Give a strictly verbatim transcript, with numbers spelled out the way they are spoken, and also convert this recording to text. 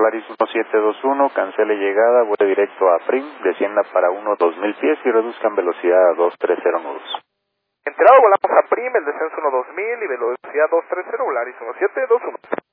Volaris uno siete dos uno, cancele llegada, vuele directo a Prim, descienda para uno dos mil pies y reduzcan velocidad a dos tres cero nudos. Enterado, volamos a Prim, el descenso uno dos mil y velocidad dos tres cero, Volaris uno siete dos uno.